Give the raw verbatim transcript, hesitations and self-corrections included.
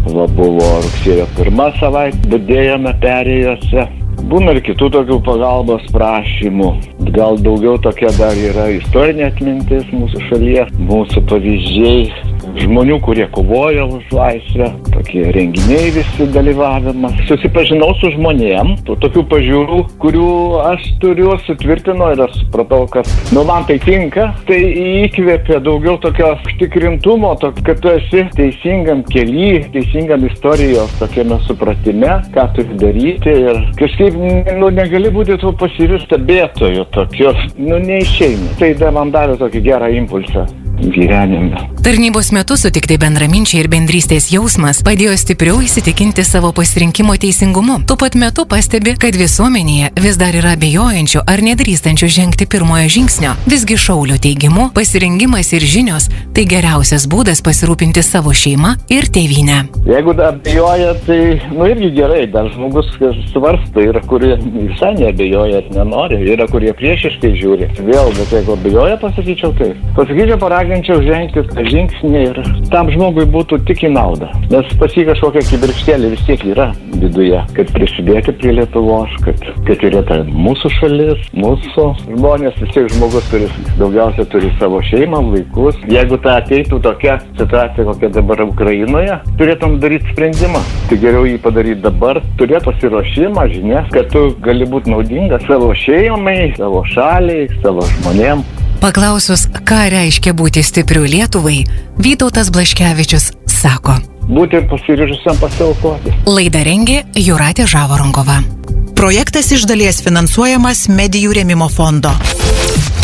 Va, buvo rugsėjo pirmą savaitę, budėjome perėjose. Būna ir kitų tokių pagalbos prašymų. Gal daugiau tokia dar yra istorinė atmintis mūsų šalies, mūsų pavyzdžiai, žmonių, kurie kovoja už laisvę, tokie renginiai visi dalyvavimas. Susipažinau su žmonėm, tų tokių pažiūrų, kurių aš turiu, sutvirtino ir aš supratau, kad nu man tai tinka, tai įkvėpė daugiau tokio užtikrintumo, to, kad tu esi teisingam kely, teisingam istorijos tokiame supratime, ką turi daryti ir kažkaip, nu, negali būti tuo pasyviu stebėtoju tokiu, nu, neišeina. Tai da man davė tokį gerą impulsą gyvenime. Tarnybos metu sutikti bendraminčiai ir bendrystės jausmas padėjo stipriau įsitikinti savo pasirinkimo teisingumu. Tuo pat metu pastebi, kad visuomenėje vis dar yra abejojančių ar nedrįstančių žengti pirmojo žingsnio. Visgi Šaulio teigimu, pasirengimas ir žinios tai geriausias būdas pasirūpinti savo šeimą ir tėvynę. Jeigu abejoja, tai nu irgi gerai, dar žmogus svarsto, yra kurie visai neabejoja, nenori, yra kurie priešiškai žiūri. Vėl, bet jeigu abejoja, pasakyčiau taip. Pasakyčiau, paraginčiau žengti tą žingsnį ir tam žmogui būtų tik į naudą. Nes pas jį kažkokia kibirkštėlė vis tiek yra viduje, kad prisidėti prie Lietuvos, kad, kad yra ta mūsų šalis, mūsų žmonės, vis tiek žmogus turi, daugiausia turi savo šeimą, vaikus. Jeigu ta ateitų tokia situacija, kokia dabar Ukrainoje, turėtum daryti sprendimą. Tai geriau jį padaryti dabar, turėti pasiruošimą, žinias, kad tu gali būti naudingas savo šeimai, savo šaliai, savo žmonėm. Paklausus, ką reiškia būti stipriu Lietuvai, Vytautas Blaškevičius sako: būti pasiryžusiam pasiaukoti. Laidą rengė Jūratė Žavorongova. Projektas iš dalies finansuojamas Medijų rėmimo fondo.